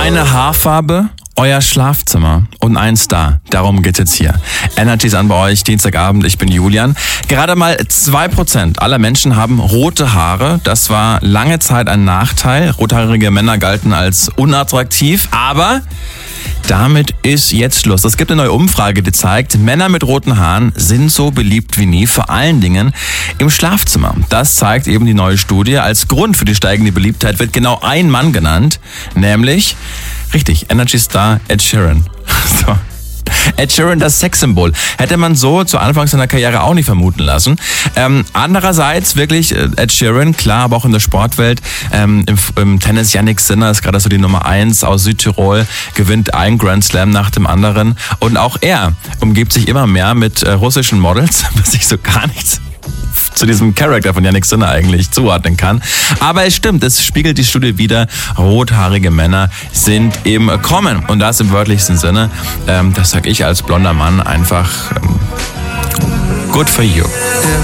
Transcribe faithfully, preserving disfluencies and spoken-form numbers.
Eine Haarfarbe, euer Schlafzimmer und ein Star. Darum geht's jetzt hier. Energy ist an bei euch, Dienstagabend, ich bin Julian. Gerade mal zwei Prozent aller Menschen haben rote Haare. Das war lange Zeit ein Nachteil. Rothaarige Männer galten als unattraktiv, aber damit ist jetzt Schluss. Es gibt eine neue Umfrage, die zeigt, Männer mit roten Haaren sind so beliebt wie nie, vor allen Dingen im Schlafzimmer. Das zeigt eben die neue Studie. Als Grund für die steigende Beliebtheit wird genau ein Mann genannt, nämlich, richtig, Energy-Star Ed Sheeran. So. Ed Sheeran, das Sexsymbol. Hätte man so zu Anfang seiner Karriere auch nicht vermuten lassen. Ähm, andererseits wirklich Ed Sheeran, klar, aber auch in der Sportwelt. Ähm, im, Im Tennis Jannik Sinner ist gerade so die Nummer eins aus Südtirol, gewinnt ein Grand Slam nach dem anderen. Und auch er umgibt sich immer mehr mit äh, russischen Models, was ich so gar nichts zu diesem Charakter von Jannik Sinner eigentlich zuordnen kann. Aber es stimmt, es spiegelt die Studie wider. Rothaarige Männer sind im Kommen. Und das im wörtlichsten Sinne. Ähm, das sag ich als blonder Mann einfach ähm, good for you.